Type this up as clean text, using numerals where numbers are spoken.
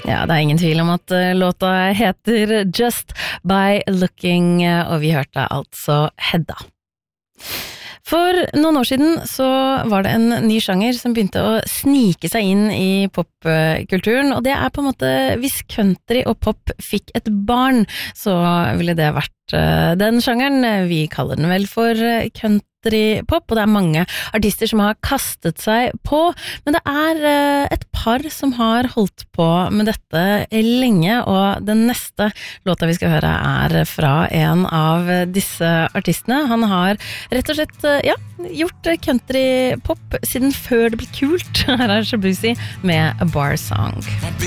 Ja, det ingen tvil om at låta heter Just by Looking, og vi hørte altså Hedda. For noen år siden så var det en ny sjanger som begynte å snike seg inn i popkulturen, og det på en måte, hvis country og pop fikk et barn, så ville det vært den sjangeren. Vi kaller den vel for countrypop, og det mange artister som har kastet seg på, men det et par som har holdt på med dette lenge, og den neste låta vi skal høre fra en av disse artistene. Han har rett og slett, gjort countrypop siden før det ble kult. Her Shabuzi med A Bar Song.